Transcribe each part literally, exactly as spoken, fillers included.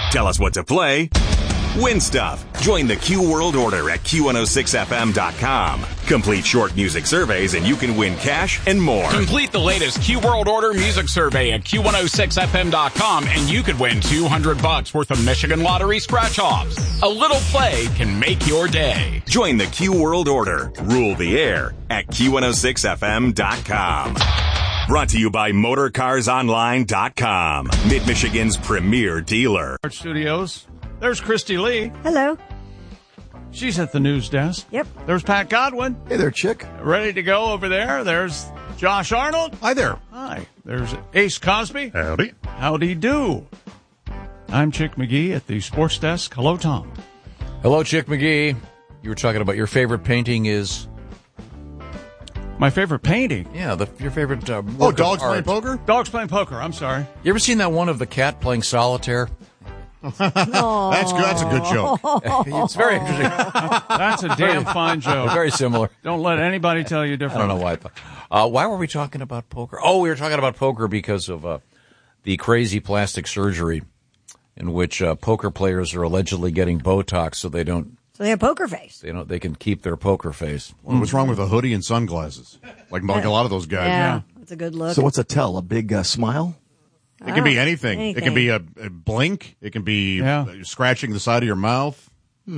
Tell us what to play. Win stuff. Join the Q World Order at Q one oh six F M dot com. Complete short music surveys and you can win cash and more. Complete the latest Q World Order music survey at Q one oh six F M dot com and you could win two hundred bucks worth of Michigan Lottery scratch-offs. A little play can make your day. Join the Q World Order. Rule the air at Q one oh six F M dot com. Brought to you by Motor Cars Online dot com. Mid-Michigan's premier dealer. Studios. There's Christy Lee. Hello. She's at the news desk. Yep. There's Pat Godwin. Hey there, chick. Ready to go over there. There's Josh Arnold. Hi there. Hi. There's Ace Cosby. Howdy. Howdy do. I'm Chick McGee at the sports desk. Hello, Tom. Hello, Chick McGee. You were talking about your favorite painting is... My favorite painting? Yeah, the, your favorite uh, Oh, work dogs of playing art. poker? Dogs playing poker. I'm sorry. You ever seen that one of the cat playing solitaire? That's good. That's a good joke. It's very interesting. That's a damn fine joke. Very similar. Don't let anybody tell you I different. don't know why. Uh, why were we talking about poker? Oh, we were talking about poker because of uh, the crazy plastic surgery in which uh, poker players are allegedly getting Botox so they don't. So they have poker face. They don't. They can keep their poker face. Well, what's wrong with a hoodie and sunglasses? Like, like a lot of those guys. Yeah, that's a good look. So what's a tell? A big uh, smile? It can be anything. anything. It can be a, a blink. It can be Yeah. uh, scratching the side of your mouth.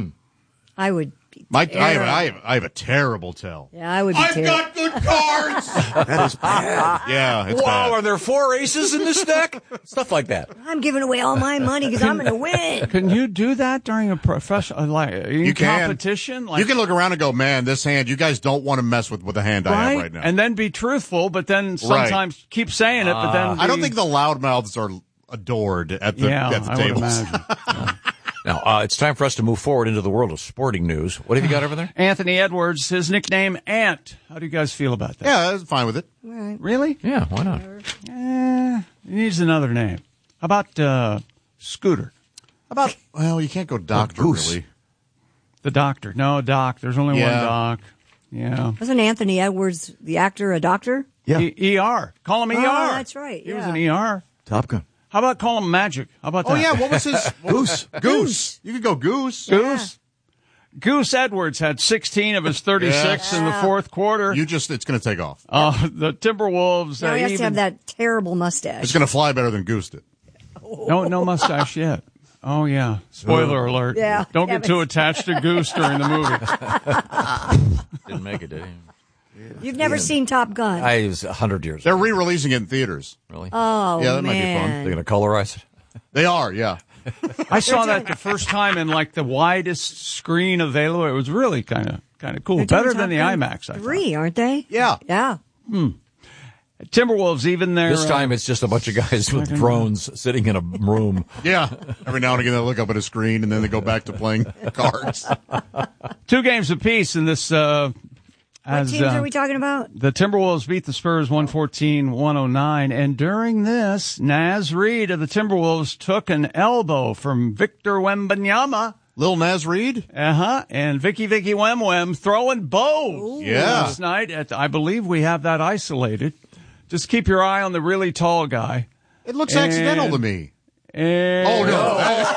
I would be My, I, have, terrible. I, have, I have a terrible tell. Yeah, I would be terrible. good cards. That is bad. Yeah, it's Wow, bad. are there four aces in this deck? Stuff like that. I'm giving away all my money because I'm going to win. Can you do that during a professional, like, in You can. competition? Like, You can look around and go, man, this hand, you guys don't want to mess with, with the hand I right? have right now. And then be truthful, but then sometimes keep saying it, but then I don't be- think the loudmouths are adored at the, yeah, at the I would tables. imagine. Now, uh, it's time for us to move forward into the world of sporting news. What have you got over there? Anthony Edwards, his nickname Ant. How do you guys feel about that? Yeah, I was fine with it. Really? Yeah, why not? Eh, he needs another name. How about uh, Scooter, About, well, you can't go doctor, Goose. really. the doctor? No, Doc. There's only Yeah. one Doc. Yeah. Wasn't Anthony Edwards, the actor, a doctor? Yeah. E- ER. Call him E R. Oh, that's right, He was yeah. an E R. Top Gun. How about call him Magic? How about that? Oh, yeah, what was his? what was- Goose. Goose. You could go Goose. Goose. Goose Edwards had sixteen of his thirty-six in the fourth quarter. You just, it's going to take off. Uh, the Timberwolves. Now uh, he has even, to have that terrible mustache. It's going to fly better than Goose did. No, no mustache yet. Oh, yeah. Spoiler alert. Yeah. Don't get Damn too it. attached to Goose during the movie. Didn't make it, did he? You've never seen Top Gun. I was a hundred years. They're re-releasing it in theaters. Really? oh, Yeah, that might be fun. man. They're going to colorize it? They are, yeah. I saw that the first time in like the widest screen available. It was really kind of kind of cool. They're doing Better than Top the Gun IMAX, I thought. Three, aren't they? Yeah. Yeah. Timberwolves, even their This uh, time it's just a bunch of guys with drones sitting in a room. Yeah. Every now and again they look up at a screen and then they go back to playing cards. two games apiece in this. Uh, What as, teams uh, are we talking about? The Timberwolves beat the Spurs one fourteen one oh nine, and during this, Naz Reid of the Timberwolves took an elbow from Victor Wembanyama. Lil Nas Reed? Uh-huh. And Vicky Vicky Wem Wem throwing bows Yeah. last night. At, I believe we have that isolated. Just keep your eye on the really tall guy. It looks And- accidental to me. And, Oh, no. That-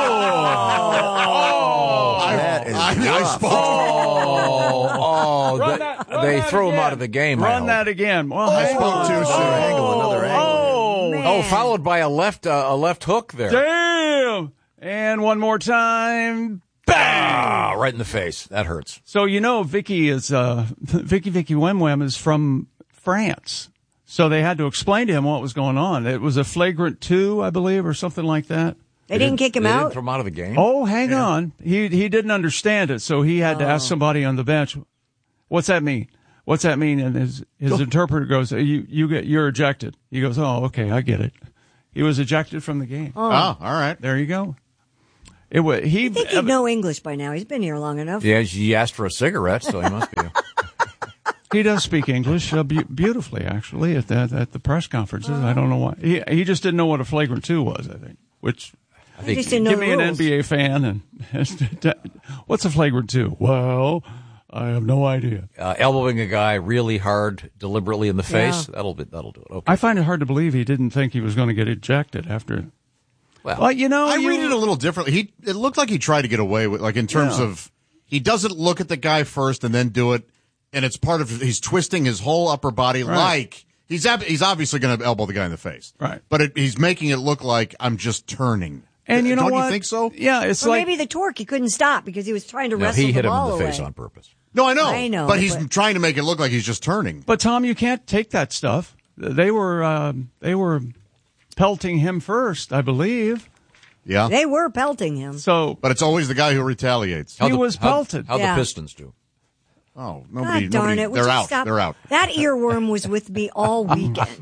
I, That is I, I rough. spoke. Oh, oh Run they, that- run they that throw him again. out of the game. I Run hope. that again. Well, I hang spoke on. too Another soon. angle, another angle. Oh, Man. Oh, followed by a left uh, a left hook there. damn. And one more time. Ah, right in the face. That hurts. So, you know, Vicky is, uh, Vicky Vicky Wem Wem is from France. So they had to explain to him what was going on. It was a flagrant two, I believe, or something like that. They didn't kick him They didn't out? throw him out of the game. Oh, hang on. He he didn't understand it, so he had to ask somebody on the bench, "What's that mean? What's that mean?" And his his interpreter goes, "You you get you're ejected." He goes, "Oh, okay, I get it." He was ejected from the game. Oh, all right. There you go. It was he. I think he'd know English by now. He's been here long enough. Yeah, he asked for a cigarette, so he must be. He does speak English uh, be- beautifully, actually, at the at the press conferences. I don't know why he he just didn't know what a flagrant two was. I think, which I think just didn't know give the me an rules. N B A fan and what's a flagrant two? Well, I have no idea. uh, elbowing a guy really hard, deliberately in the face. Yeah. That'll be that'll do it. Okay. I find it hard to believe he didn't think he was going to get ejected after. Well, you know, I you, read it a little differently. He it looked like he tried to get away with, like in terms Yeah. of he doesn't look at the guy first and then do it, and it's part of he's twisting his whole upper body Right. like he's ab- he's obviously going to elbow the guy in the face, Right. But it, he's making it look like I'm just turning. And you know Don't what? you think so? Yeah, it's Or like maybe the torque, he couldn't stop because he was trying to No, wrestle he hit the him in ball the face away. on purpose. No, I know, I know, but he's but- trying to make it look like he's just turning. But Tom, you can't take that stuff. They were uh, they were pelting him first, I believe. Yeah, They were pelting him. So but it's always the guy who retaliates. he the- was how- pelted. How, Yeah. the Pistons do. Oh, nobody, God darn nobody, it. Would they're you out. stop? They're out. That earworm was with me all weekend.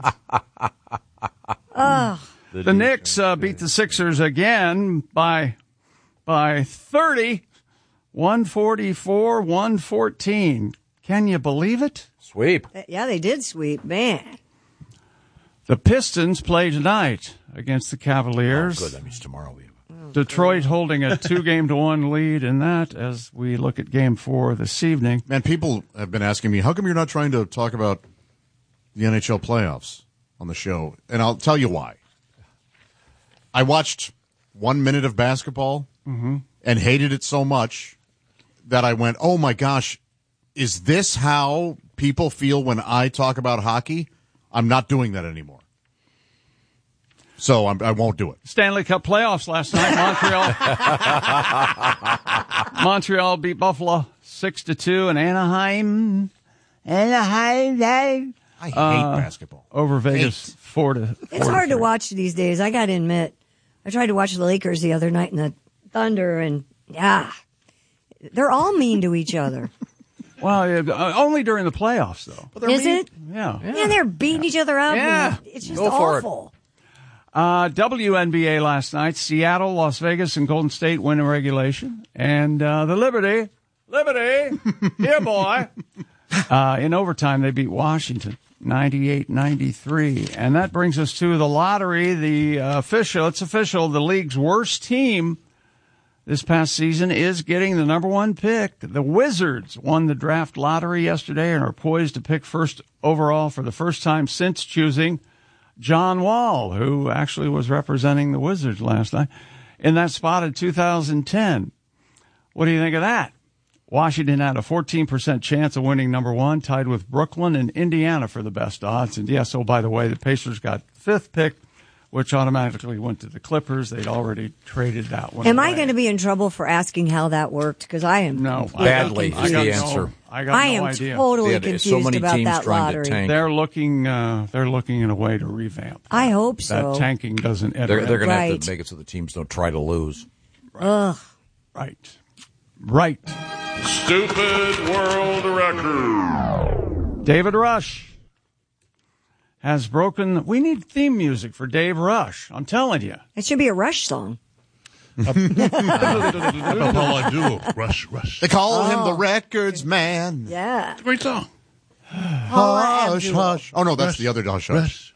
Ugh. The Knicks uh, beat the Sixers again by by thirty, one forty-four, one fourteen. Can you believe it? Sweep. Yeah, they did sweep. Man. The Pistons play tonight against the Cavaliers. Good. That means tomorrow we. Detroit holding a two-game to one lead in that as we look at Game Four this evening. Man, people have been asking me, how come you're not trying to talk about the N H L playoffs on the show? And I'll tell you why. I watched one minute of basketball Mm-hmm. and hated it so much that I went, oh my gosh, is this how people feel when I talk about hockey? I'm not doing that anymore. So I'm, I won't do it. Stanley Cup playoffs last night. Montreal Montreal beat Buffalo six to two, and Anaheim Anaheim they I hate Uh, basketball. over Vegas Hate. four to. It's four hard to three. watch these days. I got to admit. I tried to watch the Lakers the other night and the Thunder, and yeah, they're all mean to each other. Well, yeah, uh, only during the playoffs, though. Is it? Yeah. Yeah, they're beating each other up. Yeah. and It's just Go for it. awful. Uh, W N B A last night. Seattle, Las Vegas, and Golden State win in regulation. And uh, the Liberty, Liberty, here, boy. Uh, in overtime, they beat Washington ninety-eight ninety-three. And that brings us to the lottery. The uh, official, it's official, the league's worst team this past season is getting the number one pick. The Wizards won the draft lottery yesterday and are poised to pick first overall for the first time since choosing John Wall, who actually was representing the Wizards last night, in that spot in two thousand ten. What do you think of that? Washington had a fourteen percent chance of winning number one, tied with Brooklyn and Indiana for the best odds. And yes, oh, by the way, the Pacers got fifth pick, which automatically went to the Clippers. They'd already traded that one Am away. I going to be in trouble for asking how that worked? Because I am. No. I got- Badly I is got the no- answer. I got I no am idea. totally They had confused so many about teams that trying lottery. to tank. They're looking. Uh, they're looking in a way to revamp. I hope That so. tanking doesn't enter. They're, they're going to have Right. to make it so the teams don't try to lose. Ugh. Right. Right. Stupid world record. David Rush has broken. We need theme music for Dave Rush. I'm telling you. It should be a Rush song. That's all I do. Rush, rush. They call him the records man. Yeah. Great song. Hush, hush. Oh, no, that's the other hush, hush.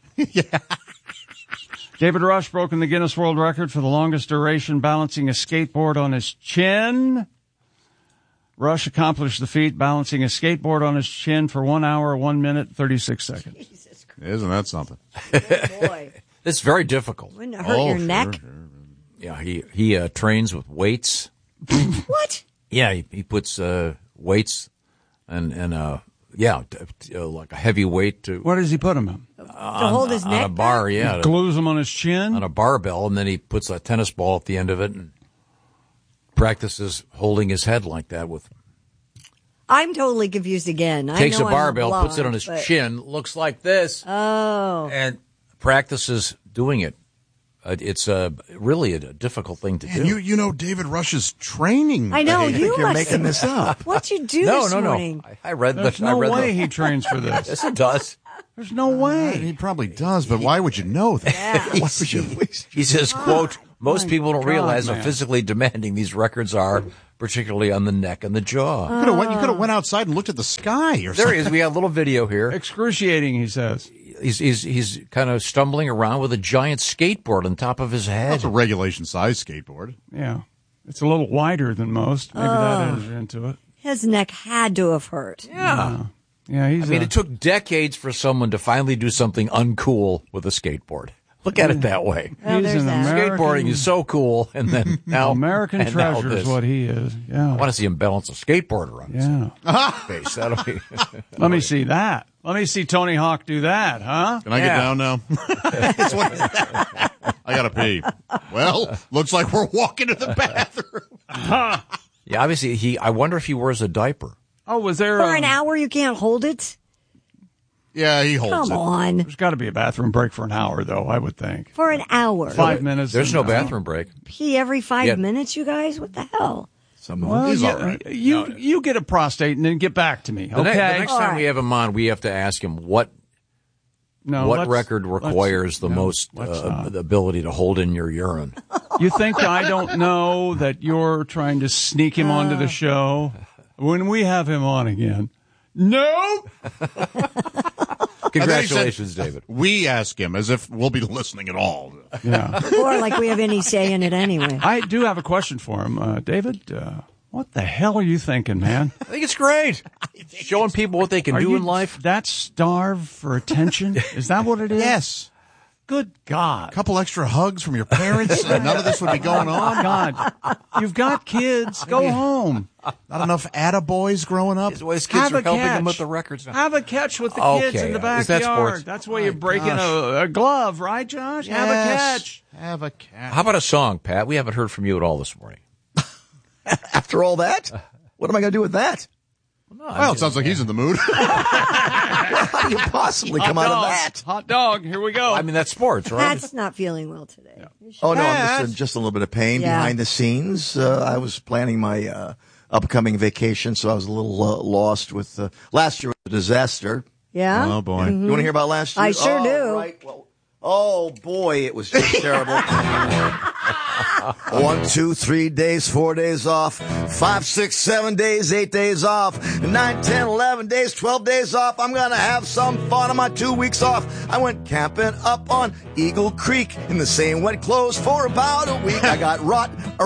David Rush broken the Guinness World Record for the longest duration balancing a skateboard on his chin. Rush accomplished the feat balancing a skateboard on his chin for one hour, one minute, thirty-six seconds. Jesus Christ. Isn't that something? Oh, boy. It's very difficult. Wouldn't it hurt Oh, your sure, neck? sure. Yeah, he he uh, trains with weights. What? Yeah, he, he puts uh, weights and and uh yeah, t- t- uh, like a heavy weight to Where does he put him in? to hold his on neck a bar. back? Yeah, to- Glues him on his chin? on a barbell, and then he puts a tennis ball at the end of it and practices holding his head like that. With I'm totally confused again. takes I know a barbell, I'm puts it on blonde, his but- chin, looks like this, Oh. and practices doing it. Uh, it's uh, really a, difficult thing to do. And you, you know David Rush's training. I know, Hey, you You're must making this up. What'd you do no, this no, morning? no. I, I read There's the. I no read way the, he trains for this. Yes, it does. There's no He way. probably does, but why would you know that? Yeah. Why would you waste He says, "quote Most my people don't God, realize man. how physically demanding these records are, particularly on the neck and the jaw." You could have went, you could have went outside and looked at the sky or There something. he is. We got a little video here. Excruciating, he says. He's he's he's kind of stumbling around with a giant skateboard on top of his head. That's a regulation size skateboard. Yeah. It's a little wider than most. Maybe that enters into it. His neck had to have hurt. Yeah. Yeah, he's I mean, a- it took decades for someone to finally do something uncool with a skateboard. Look at it that way. Well, He's there's an that. American, Skateboarding is so cool, and then now American and now treasure is this. what he is. I Yeah. want to see him balance a skateboarder on Yeah. his face. That'll be. Let me see that. Let me see Tony Hawk do that, huh? Can I Yeah. get down now? That's what- I gotta pee. Well, looks like we're walking to the bathroom. Yeah, obviously he. I wonder if he wears a diaper. Oh, was there For um, an hour, you can't hold it? Yeah, he holds Come it. on. There's got to be a bathroom break for an hour, though, I would think. For an hour. Five minutes. There's and- no bathroom break. Pee every five Yeah. minutes, you guys? What the hell? Well, He's you, all right. you, you get a prostate and then get back to me, The, ne- okay? the next All time right. we have him on, we have to ask him what no, what let's- record let's- requires the no, most let's uh, not. the ability to hold in your urine. You think I don't know that you're trying to sneak him onto the show when we have him on again? No. Congratulations, David. We ask him as if we'll be listening at all. Yeah. Or like we have any say in it anyway. I do have a question for him, uh, David. Uh, what the hell are you thinking, man? I think it's great. Showing people what they can Are do you in life. that starved for attention? Is that what it is? Yes. Good God. A couple extra hugs from your parents, and none of this would be going Oh, on. God. You've got kids. Go home. Not enough attaboys growing up. His, his kids Have are a helping catch. him with the records now. Have a catch with the Okay, kids in the is that backyard. sports? That's why you're breaking a, a glove, right, Josh? Have a catch. Have a catch. How about a song, Pat? We haven't heard from you at all this morning. After all that, what am I going to do with that? Well, it sounds like he's in the mood. How do you possibly come Hot out dog. of that? Hot dog. Here we go. I mean, that's sports, right? Pat's not feeling well today. You should- Oh no, Pat. just a, just a little bit of pain Yeah. behind the scenes. Uh, I was planning my uh, upcoming vacation, so I was a little uh, lost with uh, last year was a disaster. Yeah? Oh, boy. You want to hear about last year? I sure oh, do. Right. Well, oh boy, it was just terrible. One, two, three days, four days off, five, six, seven days, eight days off, nine, ten, eleven days, twelve days off. I'm gonna have some fun on my two weeks off. I went camping up on Eagle Creek in the same wet clothes for about a week. I got rot